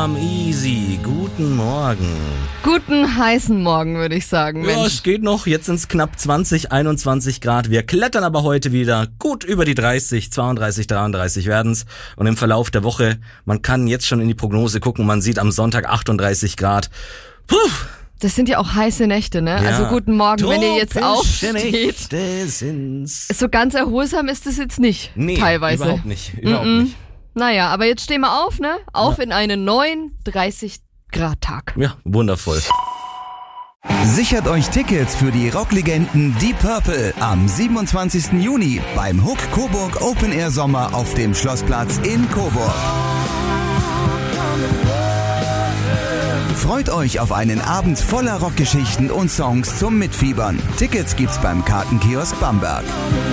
erholsam, easy. Guten Morgen. Guten heißen Morgen, würde ich sagen. Ja, Mensch. es geht noch. Jetzt sind es knapp 20, 21 Grad. Wir klettern aber heute wieder gut über die 30, 32, 33 werden's. Und im Verlauf der Woche, man kann jetzt schon in die Prognose gucken, man sieht am Sonntag 38 Grad. Puh. Das sind ja auch heiße Nächte, ne? Ja. Also guten Morgen, wenn ihr jetzt Tropische aufsteht. Nächte sind's. So ganz erholsam ist es jetzt nicht, Nee, teilweise. überhaupt nicht. Überhaupt nicht. Naja, aber jetzt stehen wir auf, ne? Auf in einen neuen 30-Grad-Tag. Ja, wundervoll. Sichert euch Tickets für die Rocklegenden Deep Purple am 27. Juni beim Hook Coburg Open Air Sommer auf dem Schlossplatz in Coburg. Freut euch auf einen Abend voller Rockgeschichten und Songs zum Mitfiebern. Tickets gibt's beim Kartenkiosk Bamberg.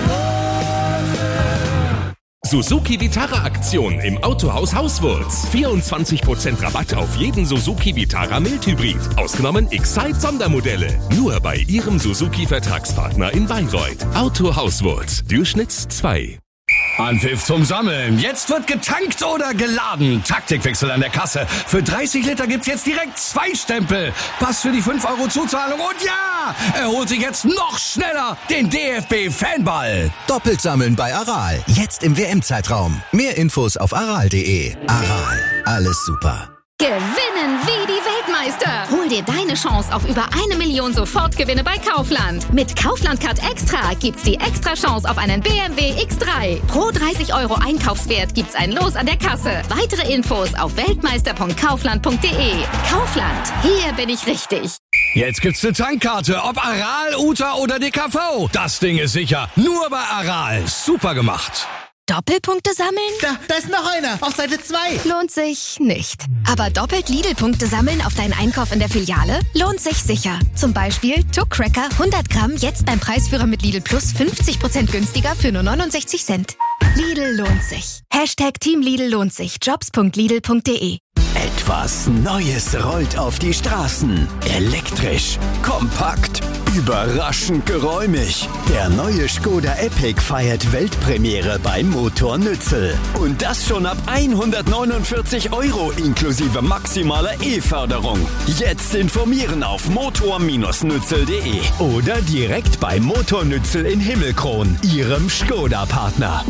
Suzuki Vitara Aktion im Autohaus Hauswurz. 24% Rabatt auf jeden Suzuki Vitara Mildhybrid. Ausgenommen Excite Sondermodelle. Nur bei Ihrem Suzuki Vertragspartner in Bayreuth. Autohaus Wurz. Durchschnitts 2. Anpfiff zum Sammeln. Jetzt wird getankt oder geladen. Taktikwechsel an der Kasse. Für 30 Liter gibt's jetzt direkt 2 Stempel. Pass für die 5 € Zuzahlung. Und ja, er holt sich jetzt noch schneller den DFB-Fanball. Doppelt sammeln bei Aral. Jetzt im WM-Zeitraum. Mehr Infos auf aral.de. Aral. Alles super. Gewinnen wie die Weltmeister. Hol dir deine Chance auf über 1 Million Sofortgewinne bei Kaufland. Mit Kaufland Card Extra gibt's die extra Chance auf einen BMW X3. Pro 30 € Einkaufswert gibt's ein Los an der Kasse. Weitere Infos auf weltmeister.kaufland.de. Kaufland, hier bin ich richtig. Jetzt gibt's eine Tankkarte. Ob Aral, Uta oder DKV. Das Ding ist sicher. Nur bei Aral. Super gemacht. Doppelpunkte sammeln? Da ist noch einer, auf Seite 2. Lohnt sich nicht. Aber doppelt Lidl-Punkte sammeln auf deinen Einkauf in der Filiale? Lohnt sich sicher. Zum Beispiel Tuck Cracker 100 Gramm jetzt beim Preisführer mit Lidl Plus 50% günstiger für nur 69 Cent. Lidl lohnt sich. Hashtag Team Lidl lohnt sich. Jobs.lidl.de. Etwas Neues rollt auf die Straßen. Elektrisch, kompakt, überraschend geräumig. Der neue Skoda Epic feiert Weltpremiere beim Motor Nützel. Und das schon ab 149 € inklusive maximaler E-Förderung. Jetzt informieren auf motor-nützel.de oder direkt bei Motor Nützel in Himmelkron, Ihrem Skoda-Partner.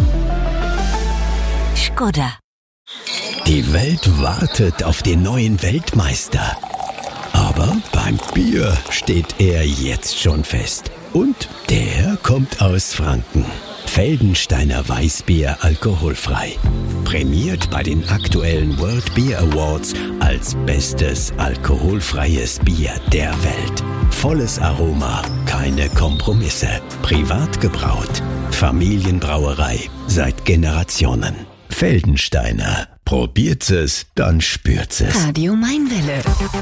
Skoda. Die Welt wartet auf den neuen Weltmeister. Aber beim Bier steht er jetzt schon fest. Und der kommt aus Franken. Feldensteiner Weißbier alkoholfrei. Prämiert bei den aktuellen World Beer Awards als bestes alkoholfreies Bier der Welt. Volles Aroma, keine Kompromisse. Privat gebraut. Familienbrauerei seit Generationen. Feldensteiner. Probiert's es, dann spürt's es. Radio Mainwelle.